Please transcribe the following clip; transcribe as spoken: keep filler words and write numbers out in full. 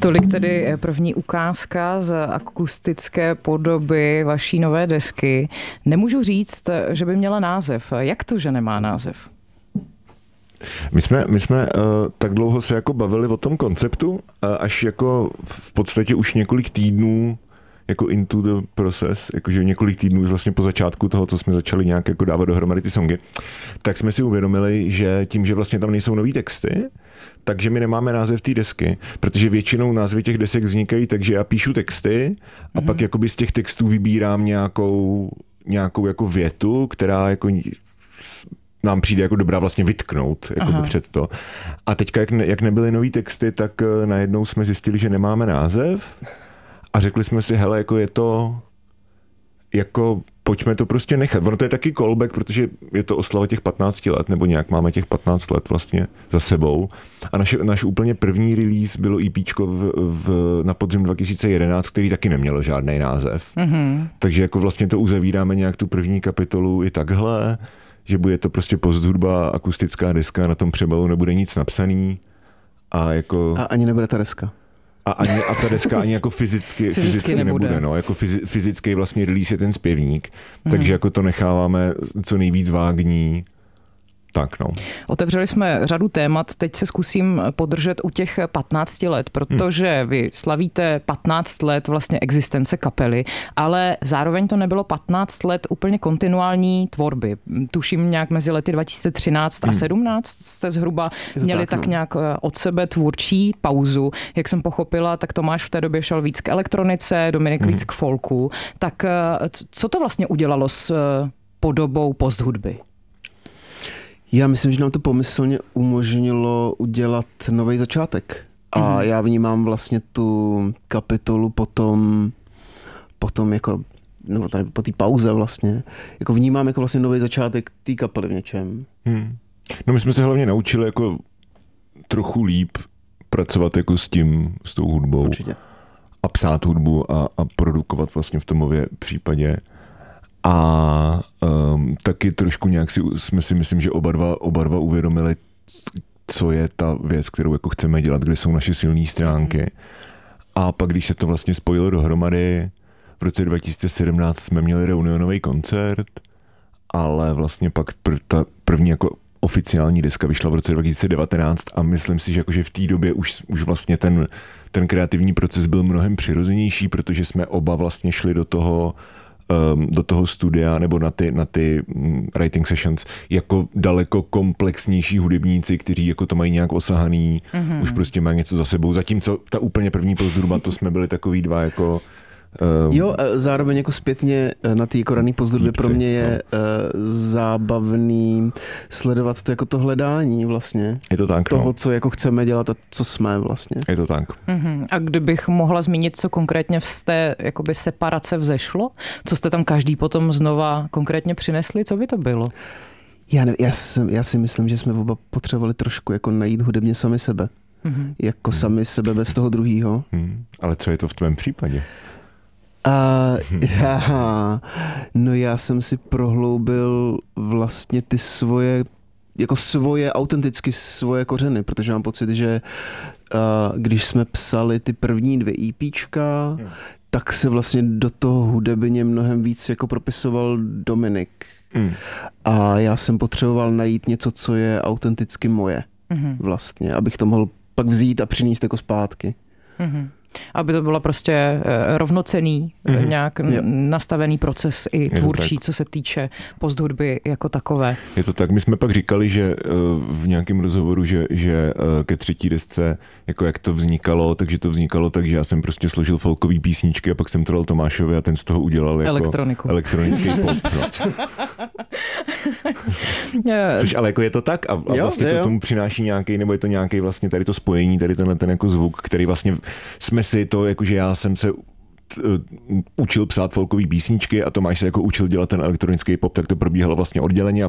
Tolik tedy první ukázka z akustické podoby vaší nové desky. Nemůžu říct, že by měla název. Jak to, že nemá název? My jsme, my jsme uh, tak dlouho se jako bavili o tom konceptu, uh, až jako v podstatě už několik týdnů jako into the process, jakože několik týdnů už vlastně po začátku toho, co jsme začali nějak jako dávat dohromady ty songy, tak jsme si uvědomili, že tím, že vlastně tam nejsou nový texty, takže my nemáme název té desky, protože většinou názvy těch desek vznikají tak, že já píšu texty a mm-hmm. pak jakoby z těch textů vybírám nějakou, nějakou jako větu, která jako nám přijde jako dobrá vlastně vytknout jako před to. A teďka, jak, ne, jak nebyly nový texty, tak najednou jsme zjistili, že nemáme název a řekli jsme si, hele, jako je to, jako pojďme to prostě nechat. Ono to je taky callback, protože je to oslava těch patnácti let, nebo nějak máme těch patnáct let vlastně za sebou. A naše, naš úplně první release bylo EPčko v, v, na podzim dva tisíce jedenáct, který taky nemělo žádný název. Mm-hmm. Takže jako vlastně to uzavíráme nějak tu první kapitolu i takhle, že bude to prostě posthudba, akustická deska, na tom přebalu nebude nic napsaný. A jako... A ani nebude ta deska. A, ani, a ta deska ani jako fyzicky, fyzicky, fyzicky nebude. nebude no. Jako fyzi, fyzický vlastně release je ten zpěvník, hmm. takže jako to necháváme co nejvíc vágní. Tak no. Otevřeli jsme řadu témat, teď se zkusím podržet u těch patnácti let, protože hmm. vy slavíte patnáct let vlastně existence kapely, ale zároveň to nebylo patnáct let úplně kontinuální tvorby. Tuším nějak mezi lety dva tisíce třináct hmm. a sedmnáct jste zhruba měli tak, tak no. nějak od sebe tvůrčí pauzu. Jak jsem pochopila, tak Tomáš v té době šel víc k elektronice, Dominik hmm. víc k folku. Tak co to vlastně udělalo s podobou posthudby? Já myslím, že nám to pomyslně umožnilo udělat nový začátek. A mm. já vnímám vlastně tu kapitolu potom, potom jako, nebo tady po té pauze vlastně, jako vnímám jako vlastně nový začátek té kapely v něčem. Hmm. No my jsme se hlavně naučili jako trochu líp pracovat jako s tím, s tou hudbou. Určitě. A psát hudbu a, a produkovat vlastně v Tomově případě. A um, taky trošku nějak si, jsme si myslím, že oba dva, oba dva uvědomili, co je ta věc, kterou jako chceme dělat, kde jsou naše silné stránky. A pak, když se to vlastně spojilo dohromady, v roce dva tisíce sedmnáct jsme měli reunionový koncert, ale vlastně pak pr- ta první jako oficiální deska vyšla v roce dva tisíce devatenáct a myslím si, že, jako, že v té době už, už vlastně ten, ten kreativní proces byl mnohem přirozenější, protože jsme oba vlastně šli do toho do toho studia nebo na ty, na ty writing sessions jako daleko komplexnější hudebníci, kteří jako to mají nějak osahaný, mm-hmm. už prostě mají něco za sebou. Zatímco ta úplně první posthudba, to jsme byli takový dva jako Um, jo, zároveň jako zpětně na té jako raný posthudbě pro mě je no. uh, zábavný sledovat to jako to hledání vlastně. Je to tak, toho, no. co jako chceme dělat a co jsme vlastně. Je to tak. Uh-huh. A kdybych mohla zmínit, co konkrétně z té jakoby separace vzešlo? Co jste tam každý potom znova konkrétně přinesli? Co by to bylo? Já, ne, já, jsem, já si myslím, že jsme oba potřebovali trošku jako najít hudebně sami sebe. Uh-huh. Jako uh-huh. sami sebe bez toho druhýho. Uh-huh. Ale co je to v tvém případě? A já, no já jsem si prohloubil vlastně ty svoje, jako svoje, autenticky svoje kořeny, protože mám pocit, že uh, když jsme psali ty první dvě EPčka, hmm. tak se vlastně do toho hudebně mnohem víc jako propisoval Dominik. Hmm. A já jsem potřeboval najít něco, co je autenticky moje hmm. vlastně, abych to mohl pak vzít a přinést jako zpátky. Hmm. Aby to bylo prostě rovnocenný, mm-hmm. nějak yeah. nastavený proces i tvůrčí, co se týče posthudby jako takové. Je to tak. My jsme pak říkali, že v nějakém rozhovoru, že, že ke třetí desce, jako jak to vznikalo, takže to vznikalo tak, že já jsem prostě složil folkový písničky a pak jsem to dal Tomášovi a ten z toho udělal jako elektroniku. Elektronický pop. No. Což ale jako je to tak a, a jo, vlastně to tomu přináší nějaký, nebo je to nějaký vlastně tady to spojení, tady tenhle ten jako zvuk, který vlastně jsme si to, jakože já jsem se učil psát folkový písničky a Tomáš se jako učil dělat ten elektronický pop, tak to probíhalo vlastně odděleně a